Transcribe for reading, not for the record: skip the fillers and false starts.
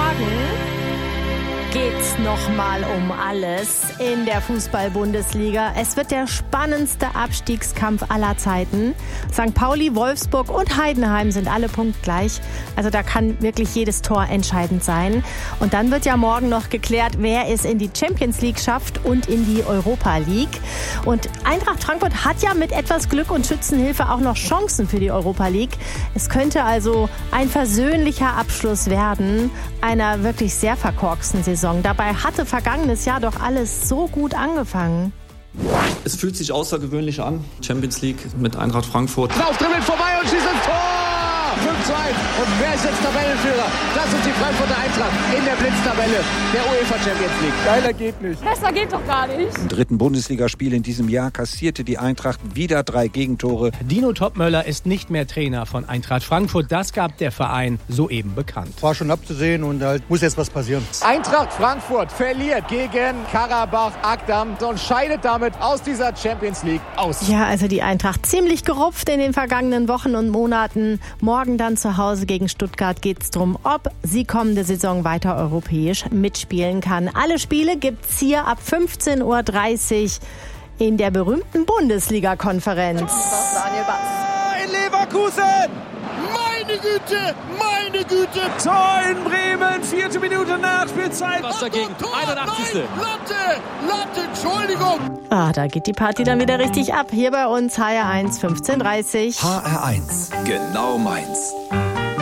Geht's nochmal um alles in der Fußball-Bundesliga. Es wird der spannendste Abstiegskampf aller Zeiten. St. Pauli, Wolfsburg und Heidenheim sind alle punktgleich. Also da kann wirklich jedes Tor entscheidend sein. Und dann wird ja morgen noch geklärt, wer es in die Champions League schafft und in die Europa League. Und Eintracht Frankfurt hat ja mit etwas Glück und Schützenhilfe auch noch Chancen für die Europa League. Es könnte also ein versöhnlicher Abschluss werden einer wirklich sehr verkorksten Saison. Dabei hatte vergangenes Jahr doch alles so gut angefangen. Es fühlt sich außergewöhnlich an. Champions League mit Eintracht Frankfurt. Laufdribbeln vorbei und schießt ins Tor! 5-2. Und wer ist jetzt Tabellenführer? Das ist die Frankfurter Eintracht in der Blitztabelle der UEFA Champions League. Geiler geht nicht. Besser geht doch gar nicht. Im 3. Bundesligaspiel in diesem Jahr kassierte die Eintracht wieder 3 Gegentore. Dino Topmöller ist nicht mehr Trainer von Eintracht Frankfurt. Das gab der Verein soeben bekannt. War schon abzusehen und muss jetzt was passieren. Eintracht Frankfurt verliert gegen Karabach Akdam und scheidet damit aus dieser Champions League aus. Ja, also die Eintracht ziemlich gerupft in den vergangenen Wochen und Monaten. Morgen dann zu Hause gegen Stuttgart geht es darum, ob sie kommende Saison weiter europäisch mitspielen kann. Alle Spiele gibt's hier ab 15:30 Uhr in der berühmten Bundesliga-Konferenz. In Leverkusen! Meine Güte! Tor in Bremen, 4. Minute Nachspielzeit. Was dagegen? 81. Latte, Entschuldigung! Da geht die Party dann wieder richtig ab. Hier bei uns HR1 15:30. HR1, genau meins.